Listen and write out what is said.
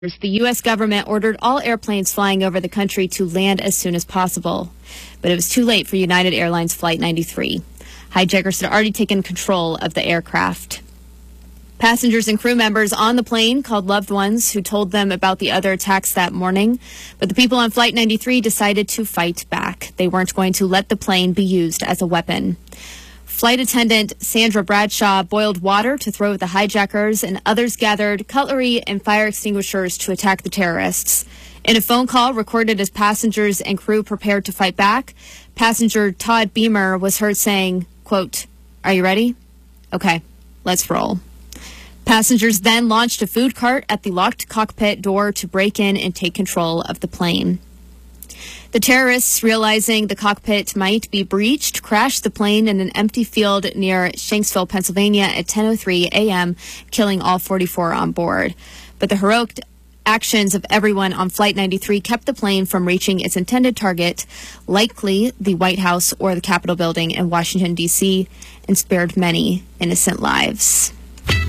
The U.S. government ordered all airplanes flying over the country to land as soon as possible. But it was too late for United Airlines Flight 93. Hijackers had already taken control of the aircraft. Passengers and crew members on the plane called loved ones who told them about the other attacks that morning. But the people on Flight 93 decided to fight back. They weren't going to let the plane be used as a weapon. Flight attendant Sandra Bradshaw boiled water to throw at the hijackers, and others gathered cutlery and fire extinguishers to attack the terrorists. In a phone call recorded as passengers and crew prepared to fight back, passenger Todd Beamer was heard saying, quote, "Are you ready? Okay, let's roll." Passengers then launched a food cart at the locked cockpit door to break in and take control of the plane. The terrorists, realizing the cockpit might be breached, crashed the plane in an empty field near Shanksville, Pennsylvania at 10:03 a.m., killing all 44 on board. But the heroic actions of everyone on Flight 93 kept the plane from reaching its intended target, likely the White House or the Capitol building in Washington, D.C., and spared many innocent lives.